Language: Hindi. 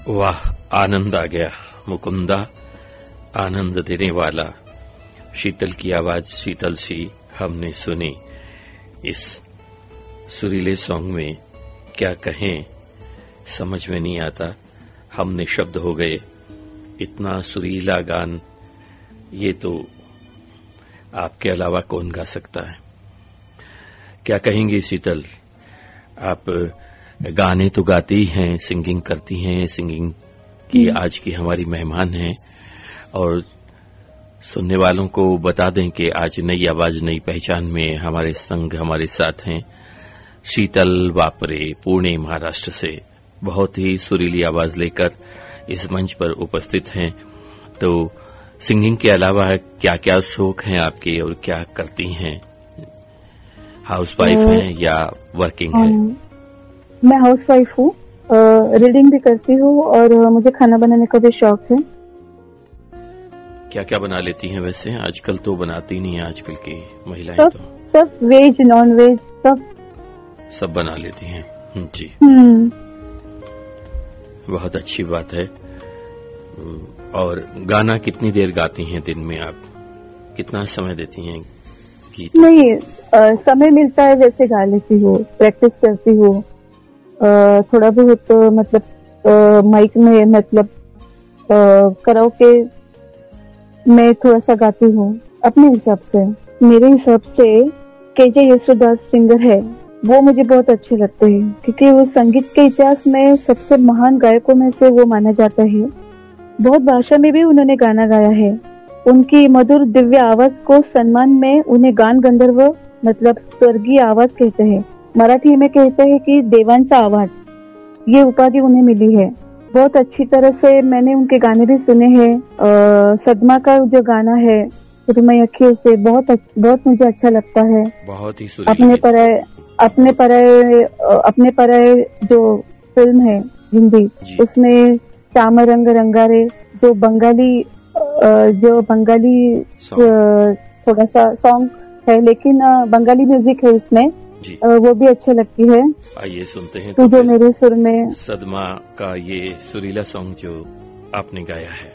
वाह, आनंद आ गया मुकुंदा, आनंद देने वाला। शीतल की आवाज शीतल सी हमने सुनी। इस सुरीले सॉन्ग में क्या कहें समझ में नहीं आता, हमने शब्द हो गए। इतना सुरीला गान ये तो आपके अलावा कौन गा सकता है। क्या कहेंगी शीतल, आप गाने तो गाती ही हैं, सिंगिंग करती हैं, सिंगिंग की आज की हमारी मेहमान हैं। और सुनने वालों को बता दें कि आज नई आवाज नई पहचान में हमारे संग हमारे साथ हैं शीतल वापरे, पुणे महाराष्ट्र से। बहुत ही सुरीली आवाज लेकर इस मंच पर उपस्थित हैं। तो सिंगिंग के अलावा क्या क्या शौक हैं आपके और क्या करती हैं? हाउसवाइफ हैं या वर्किंग है? मैं हाउसवाइफ हूँ, रीडिंग भी करती हूँ और मुझे खाना बनाने का भी शौक है। क्या क्या बना लेती हैं वैसे? आजकल तो बनाती नहीं है आजकल की महिलाएं। सब वेज नॉन वेज सब बना लेती हैं जी। बहुत अच्छी बात है। और गाना कितनी देर गाती हैं दिन में आप? कितना समय देती हैं गीत? नहीं, समय मिलता है वैसे गा लेती हूँ, प्रैक्टिस करती हूँ। थोड़ा बहुत मतलब माइक में मतलब कराओके मैं थोड़ा सा गाती हूँ अपने हिसाब से। मेरे हिसाब से केजे येसुदास सिंगर है, वो मुझे बहुत अच्छे लगते हैं क्योंकि वो संगीत के इतिहास में सबसे महान गायकों में से वो माना जाता है। बहुत भाषा में भी उन्होंने गाना गाया है। उनकी मधुर दिव्य आवाज को सम्मान में उन्हें गान गंधर्व मतलब स्वर्गीय आवाज कहते हैं। मराठी में कहते हैं कि देवांचा आवाज, ये उपाधि उन्हें मिली है। बहुत अच्छी तरह से मैंने उनके गाने भी सुने हैं। सदमा का जो गाना है सुरमई अखियों से, बहुत मुझे अच्छा लगता है। बहुत ही अपने पराए जो फिल्म है हिंदी, उसमें श्याम रंग रंगारे जो बंगाली थोड़ा सा सॉन्ग है, लेकिन बंगाली म्यूजिक है उसमें, वो भी अच्छी लगती है। आइए सुनते हैं तो जो मेरे सुर में सदमा का ये सुरीला सॉन्ग जो आपने गाया है।